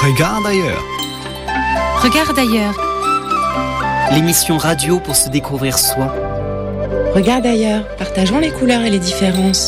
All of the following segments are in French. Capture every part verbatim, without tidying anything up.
Regarde ailleurs. Regarde ailleurs. L'émission radio pour se découvrir soi. Regarde ailleurs, partageons les couleurs et les différences.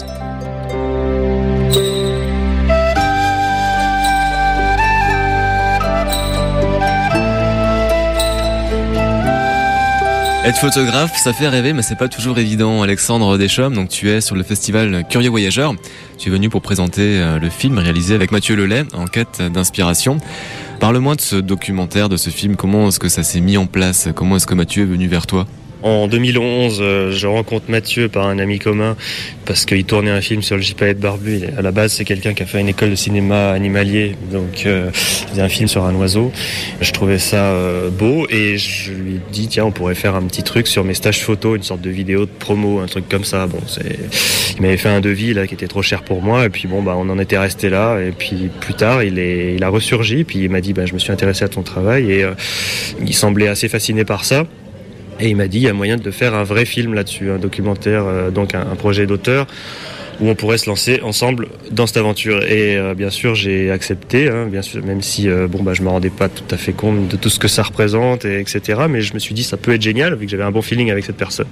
Être photographe, ça fait rêver, mais c'est pas toujours évident. Alexandre Deschamps, donc tu es sur le festival Curieux Voyageurs. Tu es venu pour présenter le film réalisé avec Mathieu Lelay, en quête d'inspiration. Parle-moi de ce documentaire, de ce film. Comment est-ce que ça s'est mis en place? Comment est-ce que Mathieu est venu vers toi? En deux mille onze, je rencontre Mathieu par un ami commun parce qu'il tournait un film sur le gypaète barbu. À la base, c'est quelqu'un qui a fait une école de cinéma animalier, donc euh, il faisait un film sur un oiseau. Je trouvais ça euh, beau et je lui ai dit tiens, on pourrait faire un petit truc sur mes stages photo, une sorte de vidéo de promo, un truc comme ça. Bon, c'est... il m'avait fait un devis là qui était trop cher pour moi et puis bon bah on en était resté là. Et puis plus tard, il est, il a ressurgi puis il m'a dit bah je me suis intéressé à ton travail et euh, il semblait assez fasciné par ça. Et il m'a dit, il y a moyen de faire un vrai film là-dessus, un documentaire, euh, donc un, un projet d'auteur, où on pourrait se lancer ensemble dans cette aventure. Et euh, bien sûr, j'ai accepté, hein, bien sûr, même si euh, bon bah je me rendais pas tout à fait compte de tout ce que ça représente, et etc. Mais je me suis dit, ça peut être génial, vu que j'avais un bon feeling avec cette personne.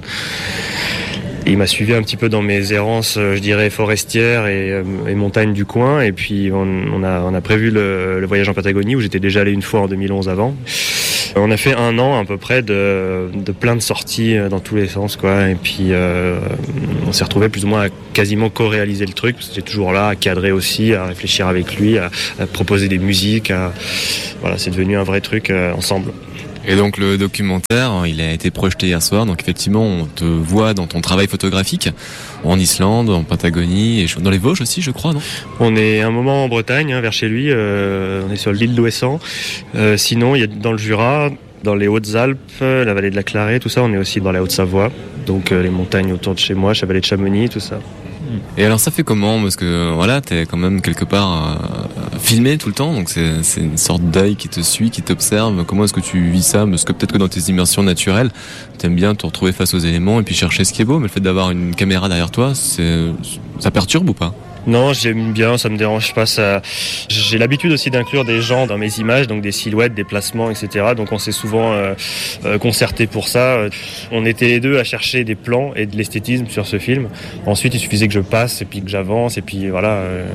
Et il m'a suivi un petit peu dans mes errances, je dirais, forestières et, et montagnes du coin. Et puis on, on, a, on a prévu le, le voyage en Patagonie, où j'étais déjà allé une fois en deux mille onze avant. On a fait un an à peu près de, de plein de sorties dans tous les sens, quoi. Et puis euh, on s'est retrouvé plus ou moins à quasiment co-réaliser le truc, parce que j'étais toujours là à cadrer aussi, à réfléchir avec lui, à, à proposer des musiques. À... Voilà, c'est devenu un vrai truc euh, ensemble. Et donc le documentaire, il a été projeté hier soir, donc effectivement on te voit dans ton travail photographique en Islande, en Patagonie, et dans les Vosges aussi je crois, non? On est un moment en Bretagne, hein, vers chez lui, euh, on est sur l'île d'Ouessant, euh, sinon il y a dans le Jura, dans les Hautes-Alpes, la vallée de la Clarée, tout ça, on est aussi dans la Haute-Savoie, donc euh, les montagnes autour de chez moi, la vallée de Chamonix, tout ça. Et alors ça fait comment? Parce que voilà, t'es quand même quelque part euh, filmé tout le temps, donc c'est, c'est une sorte d'œil qui te suit, qui t'observe. Comment est-ce que tu vis ça? Parce que peut-être que dans tes immersions naturelles, t'aimes bien te retrouver face aux éléments et puis chercher ce qui est beau, mais le fait d'avoir une caméra derrière toi, c'est, ça perturbe ou pas? Non, j'aime bien, ça me dérange pas. Ça... J'ai l'habitude aussi d'inclure des gens dans mes images, donc des silhouettes, des placements, et cetera. Donc on s'est souvent euh, euh, concerté pour ça. On était les deux à chercher des plans et de l'esthétisme sur ce film. Ensuite, il suffisait que je passe et puis que j'avance et puis voilà. Euh...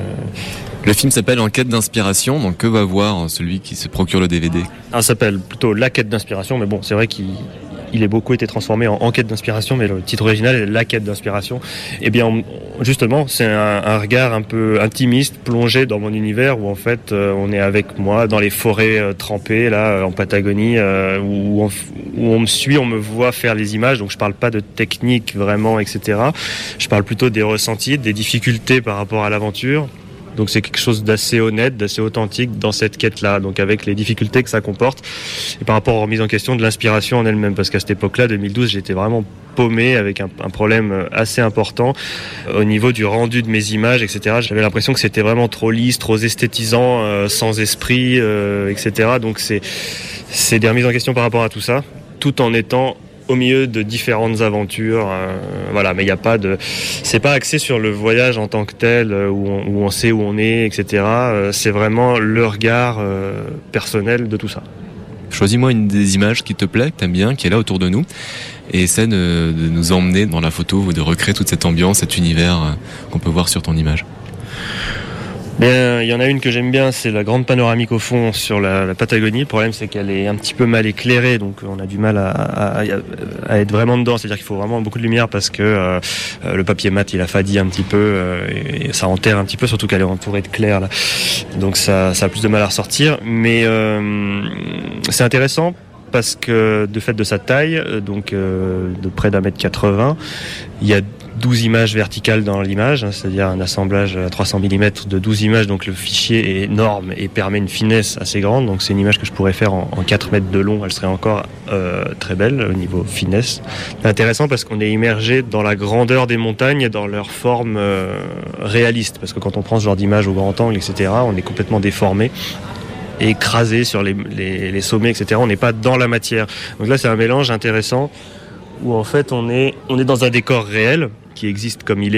Le film s'appelle En quête d'inspiration, donc que va voir celui qui se procure le D V D? Ça s'appelle plutôt La quête d'inspiration, mais bon, c'est vrai qu'il... Il a beaucoup été transformé en enquête d'inspiration, mais le titre original est La quête d'inspiration. Et bien, on, justement, c'est un, un regard un peu intimiste, plongé dans mon univers, où en fait, euh, on est avec moi dans les forêts euh, trempées, là, euh, en Patagonie, euh, où, on, où on me suit, on me voit faire les images. Donc, je parle pas de technique vraiment, et cetera. Je parle plutôt des ressentis, des difficultés par rapport à l'aventure. Donc c'est quelque chose d'assez honnête, d'assez authentique dans cette quête-là, donc avec les difficultés que ça comporte. Et par rapport aux remises en question de l'inspiration en elle-même, parce qu'à cette époque-là, deux mille douze, j'étais vraiment paumé avec un, un problème assez important au niveau du rendu de mes images, et cetera. J'avais l'impression que c'était vraiment trop lisse, trop esthétisant, euh, sans esprit, euh, et cetera. Donc c'est, c'est des remises en question par rapport à tout ça, tout en étant au milieu de différentes aventures, euh, voilà, mais il n'y a pas de, c'est pas axé sur le voyage en tant que tel, euh, où, on, où on sait où on est, et cetera. Euh, c'est vraiment le regard euh, personnel de tout ça. Choisis-moi une des images qui te plaît, que t'aimes bien, qui est là autour de nous, et essaie de, de nous emmener dans la photo ou de recréer toute cette ambiance, cet univers euh, qu'on peut voir sur ton image. Bien, il y en a une que j'aime bien, c'est la grande panoramique au fond sur la, la Patagonie. Le problème, c'est qu'elle est un petit peu mal éclairée, donc on a du mal à, à, à être vraiment dedans. C'est-à-dire qu'il faut vraiment beaucoup de lumière parce que euh, le papier mat, il a fadi un petit peu euh, et ça enterre un petit peu, surtout qu'elle est entourée de clair là. Donc ça, ça a plus de mal à ressortir. Mais euh, c'est intéressant parce que de fait de sa taille, donc euh, de près d'un mètre quatre-vingts, il y a douze images verticales dans l'image, hein, c'est-à-dire un assemblage à trois cents millimètres de douze images, donc le fichier est énorme et permet une finesse assez grande, donc c'est une image que je pourrais faire en, en quatre mètres de long, elle serait encore euh, très belle au niveau finesse. C'est intéressant parce qu'on est immergé dans la grandeur des montagnes et dans leur forme euh, réaliste, parce que quand on prend ce genre d'image au grand angle, et cetera, on est complètement déformé et écrasé sur les, les, les sommets, et cetera. On n'est pas dans la matière. Donc là, c'est un mélange intéressant où en fait on est, on est dans un décor réel qui existe comme il est,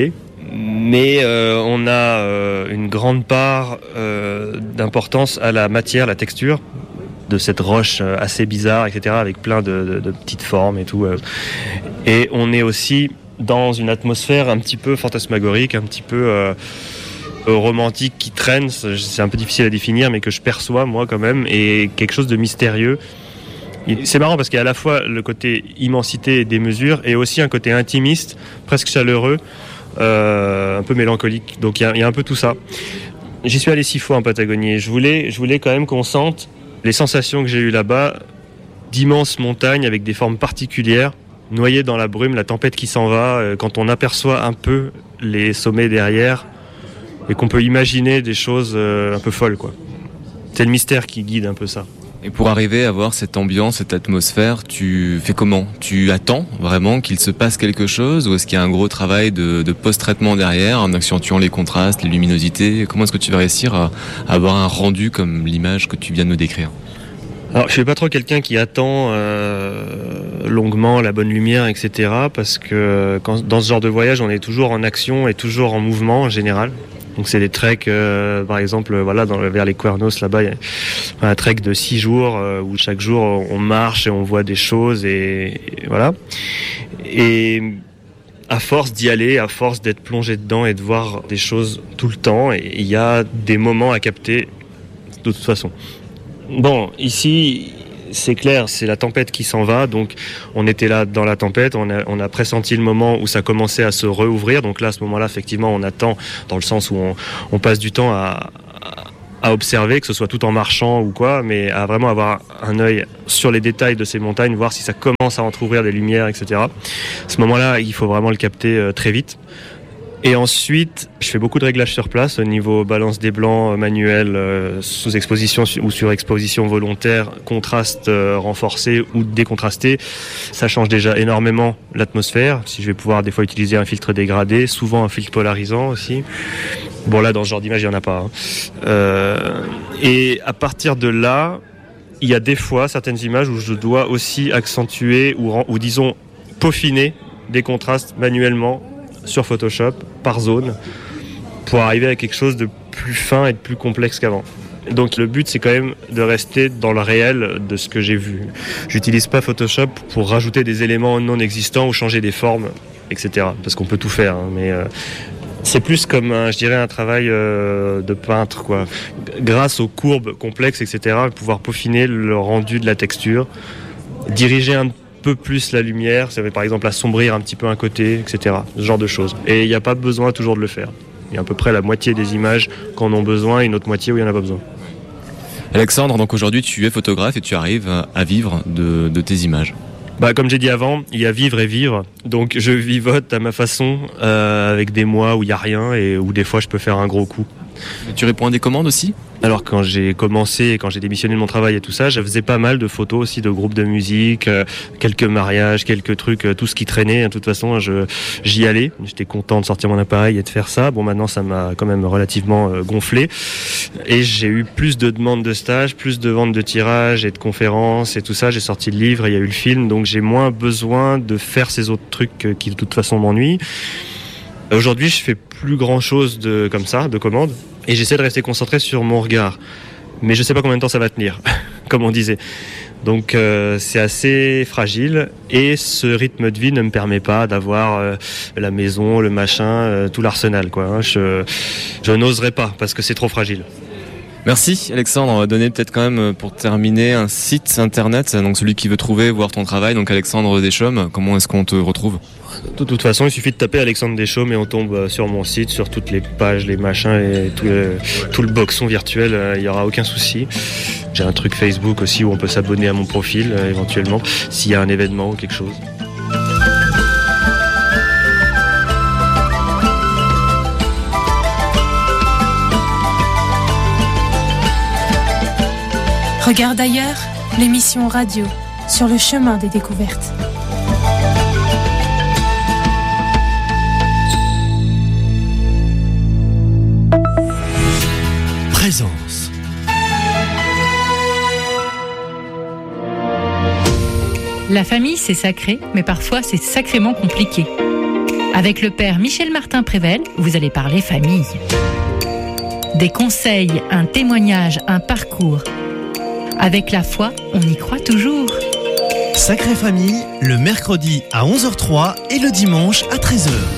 Mais euh, on a euh, une grande part euh, d'importance à la matière, la texture de cette roche assez bizarre, et cetera, avec plein de, de, de petites formes et tout. Et on est aussi dans une atmosphère un petit peu fantasmagorique, un petit peu euh, romantique qui traîne. C'est un peu difficile à définir, mais que je perçois moi quand même, et quelque chose de mystérieux. C'est marrant parce qu'il y a à la fois le côté immensité et démesure, et aussi un côté intimiste, presque chaleureux, euh, un peu mélancolique. Donc il y a, il y a un peu tout ça. J'y suis allé six fois en Patagonie. Je voulais, je voulais quand même qu'on sente les sensations que j'ai eues là-bas, d'immenses montagnes avec des formes particulières, noyées dans la brume, la tempête qui s'en va, euh, quand on aperçoit un peu les sommets derrière et qu'on peut imaginer des choses euh, un peu folles, quoi. C'est le mystère qui guide un peu ça. Et pour arriver à voir cette ambiance, cette atmosphère, tu fais comment ? Tu attends vraiment qu'il se passe quelque chose, ou est-ce qu'il y a un gros travail de, de post-traitement derrière, en accentuant les contrastes, les luminosités ? Comment est-ce que tu vas réussir à, à avoir un rendu comme l'image que tu viens de nous décrire ? Alors, je suis pas trop quelqu'un qui attend euh, longuement la bonne lumière, et cetera. Parce que quand, dans ce genre de voyage, on est toujours en action et toujours en mouvement en général. Donc c'est des treks, euh, par exemple, voilà, dans, vers les Cuernos, là-bas, il y a un trek de six jours euh, où chaque jour on marche et on voit des choses, et, et voilà. Et à force d'y aller, à force d'être plongé dedans et de voir des choses tout le temps, il y a des moments à capter de toute façon. Bon, ici, c'est clair, c'est la tempête qui s'en va, donc on était là dans la tempête, on a, on a pressenti le moment où ça commençait à se rouvrir, donc là, à ce moment-là, effectivement, on attend, dans le sens où on, on passe du temps à, à observer, que ce soit tout en marchant ou quoi, mais à vraiment avoir un œil sur les détails de ces montagnes, voir si ça commence à entrouvrir des lumières, et cetera. À ce moment-là, il faut vraiment le capter euh, très vite. Et ensuite, je fais beaucoup de réglages sur place au niveau balance des blancs manuel, euh, sous exposition ou sur exposition volontaire, contraste euh, renforcé ou décontrasté. Ça change déjà énormément l'atmosphère. Si je vais pouvoir des fois utiliser un filtre dégradé, souvent un filtre polarisant aussi. Bon là, dans ce genre d'image, il n'y en a pas. Hein. Euh, et à partir de là, il y a des fois certaines images où je dois aussi accentuer ou, ou disons peaufiner des contrastes manuellement sur Photoshop, par zone, pour arriver à quelque chose de plus fin et de plus complexe qu'avant. Donc le but, c'est quand même de rester dans le réel de ce que j'ai vu. J'utilise pas Photoshop pour rajouter des éléments non existants ou changer des formes, et cetera. Parce qu'on peut tout faire, hein, mais euh, c'est plus comme, un, je dirais, un travail euh, de peintre, quoi. Grâce aux courbes complexes, et cetera, pouvoir peaufiner le rendu de la texture, diriger un peu plus la lumière, ça va par exemple assombrir un petit peu un côté, et cetera. Ce genre de choses. Et il n'y a pas besoin toujours de le faire. Il y a à peu près la moitié des images qui en ont besoin et une autre moitié où il n'y en a pas besoin. Alexandre, donc aujourd'hui tu es photographe et tu arrives à vivre de, de tes images. Bah, comme j'ai dit avant, il y a vivre et vivre. Donc je vivote à ma façon, euh, avec des mois où il n'y a rien et où des fois je peux faire un gros coup. Tu réponds à des commandes aussi ? Alors quand j'ai commencé et quand j'ai démissionné de mon travail et tout ça, je faisais pas mal de photos aussi de groupes de musique, euh, quelques mariages, quelques trucs, euh, tout ce qui traînait. De toute façon, je, j'y allais. J'étais content de sortir mon appareil et de faire ça. Bon, maintenant, ça m'a quand même relativement euh, gonflé. Et j'ai eu plus de demandes de stages, plus de ventes de tirages et de conférences et tout ça. J'ai sorti le livre, il y a eu le film. Donc j'ai moins besoin de faire ces autres trucs euh, qui de toute façon m'ennuient. Aujourd'hui, je fais plus grand chose de, comme ça, de commandes. Et j'essaie de rester concentré sur mon regard. Mais je sais pas combien de temps ça va tenir, comme on disait. Donc euh, c'est assez fragile. Et ce rythme de vie ne me permet pas d'avoir euh, la maison, le machin, euh, tout l'arsenal, quoi. Hein. Je, je n'oserais pas, parce que c'est trop fragile. Merci Alexandre, on va donner peut-être quand même pour terminer un site internet, donc celui qui veut trouver, voir ton travail, donc Alexandre Deschaumes, comment est-ce qu'on te retrouve ? De toute façon, il suffit de taper Alexandre Deschaumes et on tombe sur mon site, sur toutes les pages, les machins et tout le, tout le boxon virtuel, il n'y aura aucun souci. J'ai un truc Facebook aussi où on peut s'abonner à mon profil éventuellement, s'il y a un événement ou quelque chose. Regarde ailleurs, l'émission radio sur le chemin des découvertes. Présence. La famille, c'est sacré, mais parfois c'est sacrément compliqué. Avec le père Michel Martin-Prével, vous allez parler famille. Des conseils, un témoignage, un parcours. Avec la foi, on y croit toujours. Sacrée Famille, le mercredi à onze heures trois et le dimanche à treize heures.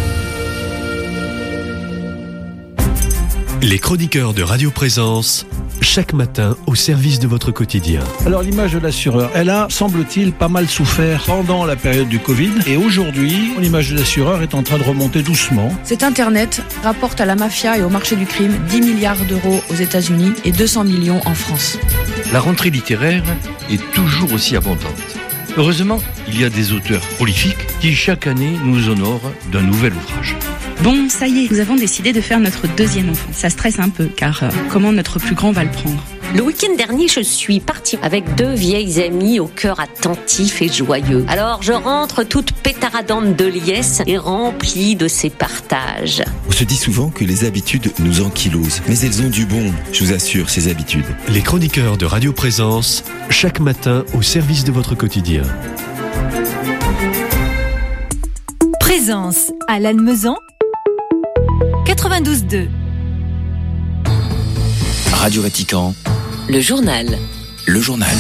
Les chroniqueurs de Radio Présence, chaque matin au service de votre quotidien. Alors l'image de l'assureur, elle a, semble-t-il, pas mal souffert pendant la période du Covid. Et aujourd'hui, l'image de l'assureur est en train de remonter doucement. Cet Internet rapporte à la mafia et au marché du crime dix milliards d'euros aux États-Unis et deux cents millions en France. La rentrée littéraire est toujours aussi abondante. Heureusement, il y a des auteurs prolifiques qui chaque année nous honorent d'un nouvel ouvrage. Bon, ça y est, nous avons décidé de faire notre deuxième enfant. Ça stresse un peu, car euh, comment notre plus grand va le prendre ? Le week-end dernier, je suis partie avec deux vieilles amies au cœur attentif et joyeux. Alors, je rentre toute pétaradante de liesse et remplie de ces partages. On se dit souvent que les habitudes nous ankylosent, mais elles ont du bon, je vous assure, ces habitudes. Les chroniqueurs de Radio Présence, chaque matin au service de votre quotidien. Présence à Lannemezan, quatre-vingt-douze deux. Radio Vatican, Le journal. le journal.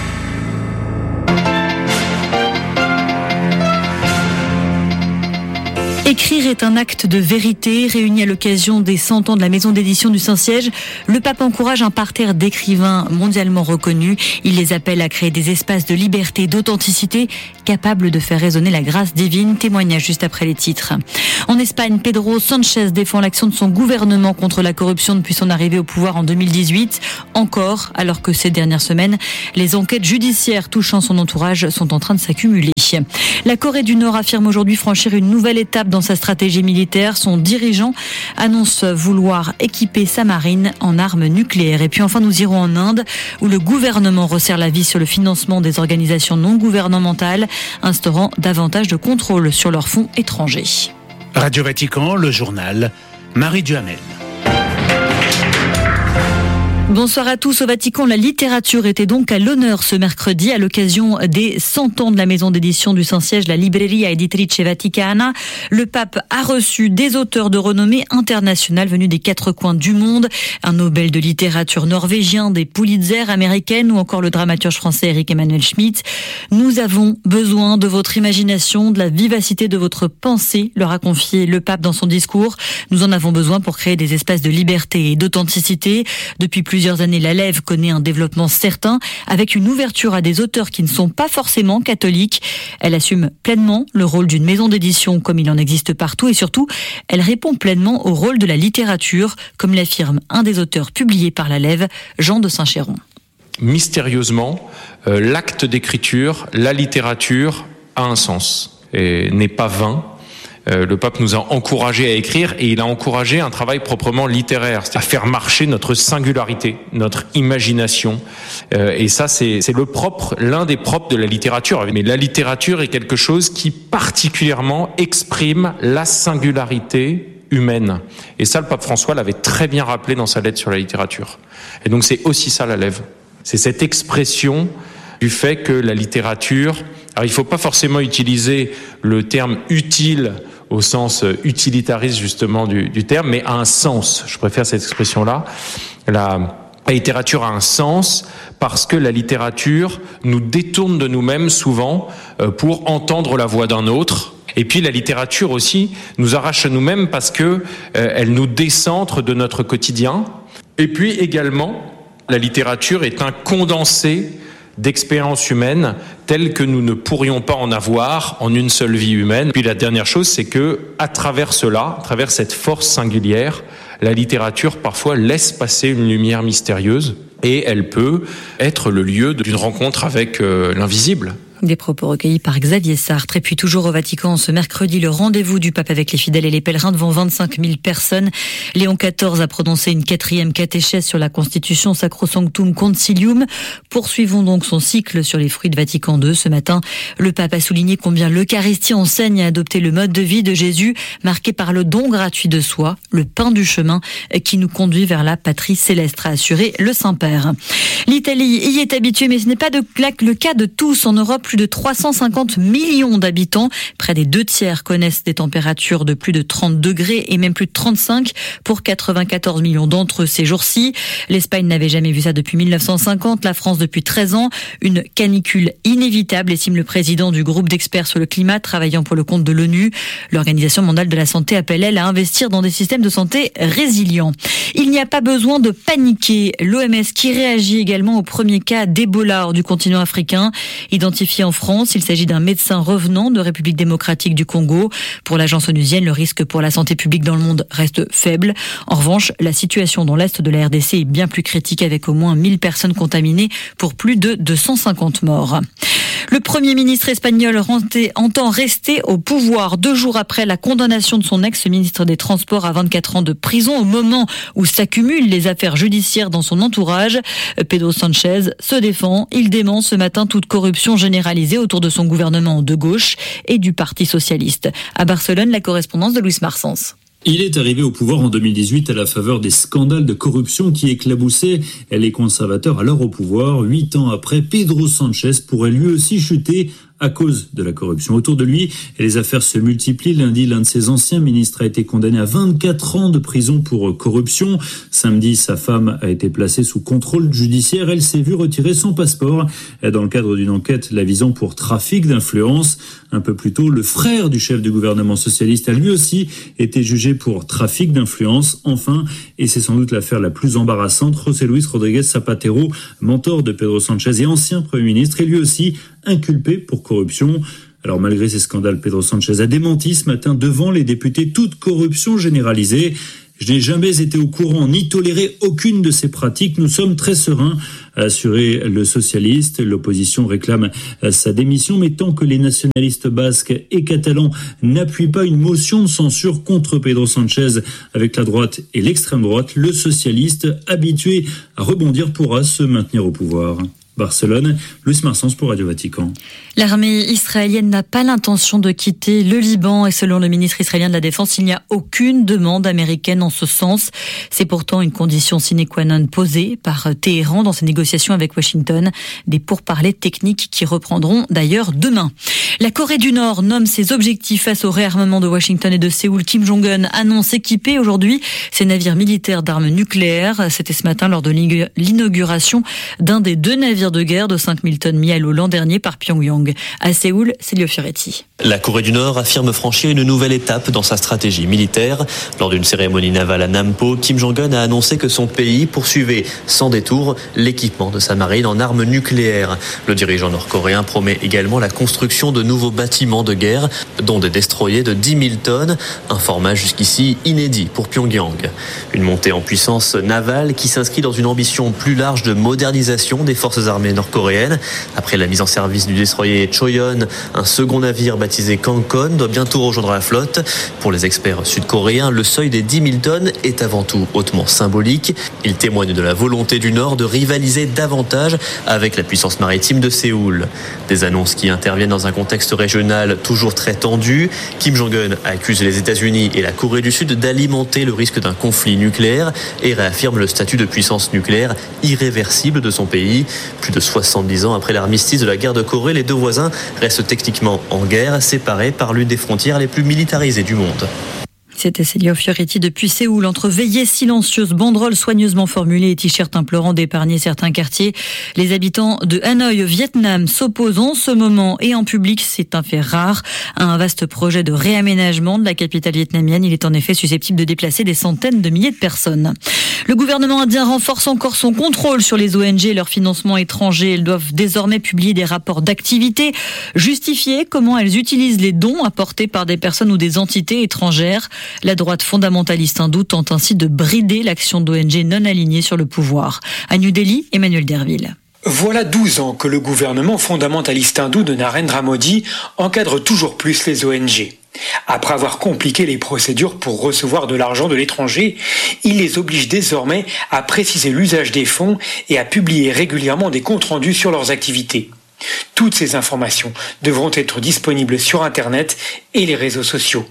Écrire est un acte de vérité. Réuni à l'occasion des cent ans de la maison d'édition du Saint-Siège, le pape encourage un parterre d'écrivains mondialement reconnus. Il les appelle à créer des espaces de liberté et d'authenticité capables de faire résonner la grâce divine. Témoignage juste après les titres. En Espagne, Pedro Sánchez défend l'action de son gouvernement contre la corruption depuis son arrivée au pouvoir en deux mille dix-huit. Encore, alors que ces dernières semaines, les enquêtes judiciaires touchant son entourage sont en train de s'accumuler. La Corée du Nord affirme aujourd'hui franchir une nouvelle étape dans sa stratégie militaire. Son dirigeant annonce vouloir équiper sa marine en armes nucléaires. Et puis enfin, nous irons en Inde, où le gouvernement resserre la vis sur le financement des organisations non gouvernementales, instaurant davantage de contrôle sur leurs fonds étrangers. Radio Vatican, le journal, Marie Duhamel. Bonsoir à tous. Au Vatican, la littérature était donc à l'honneur ce mercredi à l'occasion des cent ans de la maison d'édition du Saint-Siège, la Libreria Editrice Vaticana. Le pape a reçu des auteurs de renommée internationale venus des quatre coins du monde. Un Nobel de littérature norvégien, des Pulitzer américaines ou encore le dramaturge français Éric Emmanuel Schmitt. Nous avons besoin de votre imagination, de la vivacité de votre pensée, leur a confié le pape dans son discours. Nous en avons besoin pour créer des espaces de liberté et d'authenticité. Depuis plus Plusieurs années, la Lève connaît un développement certain avec une ouverture à des auteurs qui ne sont pas forcément catholiques. Elle assume pleinement le rôle d'une maison d'édition comme il en existe partout et surtout, elle répond pleinement au rôle de la littérature, comme l'affirme un des auteurs publiés par la Lève, Jean de Saint-Chéron. Mystérieusement, euh, l'acte d'écriture, la littérature a un sens et n'est pas vain. Le pape nous a encouragés à écrire et il a encouragé un travail proprement littéraire, c'est-à-dire à faire marcher notre singularité, notre imagination. Et ça, c'est, c'est le propre, l'un des propres de la littérature. Mais la littérature est quelque chose qui particulièrement exprime la singularité humaine. Et ça, le pape François l'avait très bien rappelé dans sa lettre sur la littérature. Et donc, c'est aussi ça la Lève. C'est cette expression du fait que la littérature... Alors, il ne faut pas forcément utiliser le terme utile au sens utilitariste justement du, du terme, mais a un sens. Je préfère cette expression-là. La, la littérature a un sens parce que la littérature nous détourne de nous-mêmes souvent pour entendre la voix d'un autre. Et puis la littérature aussi nous arrache à nous-mêmes parce que euh, elle nous décentre de notre quotidien. Et puis également, la littérature est un condensé d'expériences humaines telles que nous ne pourrions pas en avoir en une seule vie humaine. Puis la dernière chose, c'est que à travers cela, à travers cette force singulière, la littérature parfois laisse passer une lumière mystérieuse et elle peut être le lieu d'une rencontre avec euh, l'invisible. Des propos recueillis par Xavier Sartre. Et puis toujours au Vatican, ce mercredi, le rendez-vous du pape avec les fidèles et les pèlerins devant vingt-cinq mille personnes. Léon quatorze a prononcé une quatrième catéchèse sur la Constitution Sacrosanctum Concilium. Poursuivons donc son cycle sur les fruits de Vatican deux. Ce matin, le pape a souligné combien l'Eucharistie enseigne à adopter le mode de vie de Jésus, marqué par le don gratuit de soi, le pain du chemin, qui nous conduit vers la patrie céleste, a assuré le Saint-Père. L'Italie y est habituée, mais ce n'est pas de, le cas de tous en Europe. plus de trois cent cinquante millions d'habitants. Près des deux tiers connaissent des températures de plus de trente degrés et même plus de trente-cinq pour quatre-vingt-quatorze millions d'entre eux ces jours-ci. L'Espagne n'avait jamais vu ça depuis mille neuf cent cinquante, la France depuis treize ans. Une canicule inévitable, estime le président du groupe d'experts sur le climat travaillant pour le compte de l'ONU. L'Organisation mondiale de la santé appelle, elle, à investir dans des systèmes de santé résilients. Il n'y a pas besoin de paniquer. L'O M S qui réagit également au premier cas d'Ebola hors du continent africain. Identifié en France, il s'agit d'un médecin revenant de République démocratique du Congo. Pour l'agence onusienne, le risque pour la santé publique dans le monde reste faible. En revanche, la situation dans l'est de la R D C est bien plus critique avec au moins mille personnes contaminées pour plus de deux cent cinquante morts. Le Premier ministre espagnol entend rester au pouvoir deux jours après la condamnation de son ex-ministre des Transports à vingt-quatre ans de prison au moment où s'accumulent les affaires judiciaires dans son entourage. Pedro Sánchez se défend. Il dément ce matin toute corruption généralisée autour de son gouvernement de gauche et du Parti socialiste. À Barcelone, la correspondance de Luis Marsens. Il est arrivé au pouvoir en deux mille dix-huit à la faveur des scandales de corruption qui éclaboussaient les conservateurs alors au pouvoir. Huit ans après, Pedro Sánchez pourrait lui aussi chuter à cause de la corruption. Autour de lui, les affaires se multiplient. Lundi, l'un de ses anciens ministres a été condamné à vingt-quatre ans de prison pour corruption. Samedi, sa femme a été placée sous contrôle judiciaire. Elle s'est vue retirer son passeport dans le cadre d'une enquête la visant pour trafic d'influence. Un peu plus tôt, le frère du chef du gouvernement socialiste a lui aussi été jugé pour trafic d'influence. Enfin, et c'est sans doute l'affaire la plus embarrassante, José Luis Rodríguez Zapatero, mentor de Pedro Sánchez et ancien Premier ministre, est lui aussi inculpé pour corruption. Alors malgré ces scandales, Pedro Sánchez a démenti ce matin devant les députés toute corruption généralisée. Je n'ai jamais été au courant ni toléré aucune de ces pratiques. Nous sommes très sereins, a assuré le socialiste. L'opposition réclame sa démission, mais tant que les nationalistes basques et catalans n'appuient pas une motion de censure contre Pedro Sánchez avec la droite et l'extrême droite, le socialiste, habitué à rebondir, pourra se maintenir au pouvoir. Barcelone, Luis Marsens pour Radio Vatican. L'armée israélienne n'a pas l'intention de quitter le Liban et selon le ministre israélien de la Défense, il n'y a aucune demande américaine en ce sens. C'est pourtant une condition sine qua non posée par Téhéran dans ses négociations avec Washington. Des pourparlers techniques qui reprendront d'ailleurs demain. La Corée du Nord nomme ses objectifs face au réarmement de Washington et de Séoul. Kim Jong-un annonce équiper aujourd'hui ses navires militaires d'armes nucléaires. C'était ce matin lors de l'inauguration d'un des deux navires de guerre de cinq mille tonnes mis à l'eau l'an dernier par Pyongyang. À Séoul, Célio Fioretti. La Corée du Nord affirme franchir une nouvelle étape dans sa stratégie militaire. Lors d'une cérémonie navale à Nampo, Kim Jong-un a annoncé que son pays poursuivait sans détour l'équipement de sa marine en armes nucléaires. Le dirigeant nord-coréen promet également la construction de nouveaux bâtiments de guerre, dont des destroyers de dix mille tonnes, un format jusqu'ici inédit pour Pyongyang. Une montée en puissance navale qui s'inscrit dans une ambition plus large de modernisation des forces armées nord-coréenne. Après la mise en service du destroyer Choyeon, un second navire baptisé Kangkon doit bientôt rejoindre la flotte. Pour les experts sud-coréens, le seuil des dix mille tonnes est avant tout hautement symbolique. Il témoigne de la volonté du Nord de rivaliser davantage avec la puissance maritime de Séoul. Des annonces qui interviennent dans un contexte régional toujours très tendu. Kim Jong-un accuse les États-Unis et la Corée du Sud d'alimenter le risque d'un conflit nucléaire et réaffirme le statut de puissance nucléaire irréversible de son pays. Plus de soixante-dix ans après l'armistice de la guerre de Corée, les deux voisins restent techniquement en guerre, séparés par l'une des frontières les plus militarisées du monde. C'était Célio Fioretti depuis Séoul. Entre veillées silencieuses, banderoles soigneusement formulées et t-shirts implorant d'épargner certains quartiers, les habitants de Hanoï, au Vietnam, s'opposent en ce moment et en public, c'est un fait rare, à un vaste projet de réaménagement de la capitale vietnamienne. Il est en effet susceptible de déplacer des centaines de milliers de personnes. Le gouvernement indien renforce encore son contrôle sur les O N G et leur financement étranger. Elles doivent désormais publier des rapports d'activité, justifier comment elles utilisent les dons apportés par des personnes ou des entités étrangères. La droite fondamentaliste hindoue tente ainsi de brider l'action d'O N G non alignées sur le pouvoir. À New Delhi, Emmanuel Derville. Voilà douze ans que le gouvernement fondamentaliste hindou de Narendra Modi encadre toujours plus les O N G. Après avoir compliqué les procédures pour recevoir de l'argent de l'étranger, il les oblige désormais à préciser l'usage des fonds et à publier régulièrement des comptes rendus sur leurs activités. Toutes ces informations devront être disponibles sur Internet et les réseaux sociaux.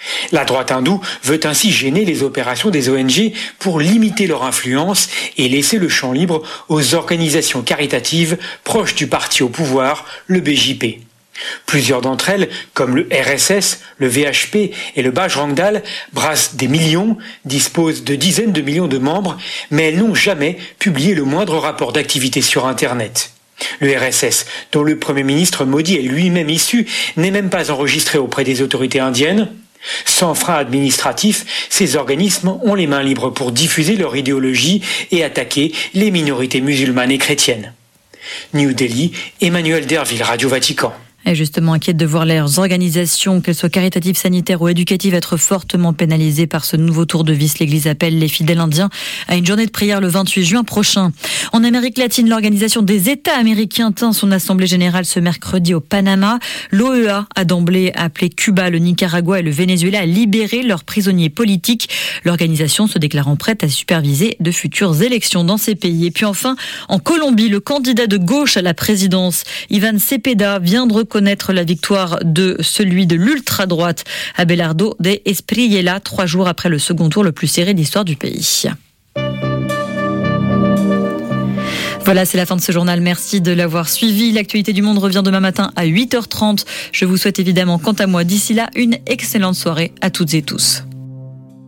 La droite hindoue veut ainsi gêner les opérations des O N G pour limiter leur influence et laisser le champ libre aux organisations caritatives proches du parti au pouvoir, le B J P. Plusieurs d'entre elles, comme le R S S, le V H P et le Bajrang Dal, brassent des millions, disposent de dizaines de millions de membres, mais elles n'ont jamais publié le moindre rapport d'activité sur Internet. Le R S S, dont le Premier ministre Modi est lui-même issu, n'est même pas enregistré auprès des autorités indiennes. Sans frein administratif, ces organismes ont les mains libres pour diffuser leur idéologie et attaquer les minorités musulmanes et chrétiennes. New Delhi, Emmanuel Derville, Radio Vatican. Et justement inquiète de voir leurs organisations, qu'elles soient caritatives, sanitaires ou éducatives, être fortement pénalisées par ce nouveau tour de vis. L'Église appelle les fidèles indiens à une journée de prière le vingt-huit juin prochain. En Amérique latine, l'Organisation des États américains tient son assemblée générale ce mercredi au Panama. L'O E A a d'emblée appelé Cuba, le Nicaragua et le Venezuela à libérer leurs prisonniers politiques. L'organisation se déclarant prête à superviser de futures élections dans ces pays. Et puis enfin, en Colombie, le candidat de gauche à la présidence, Iván Cepeda, vient de reconnaître la victoire de celui de l'ultra-droite, Abelardo de Espriella, trois jours après le second tour le plus serré d'histoire du pays. Voilà, c'est la fin de ce journal. Merci de l'avoir suivi. L'actualité du monde revient demain matin à huit heures trente. Je vous souhaite évidemment, quant à moi, d'ici là, une excellente soirée à toutes et tous.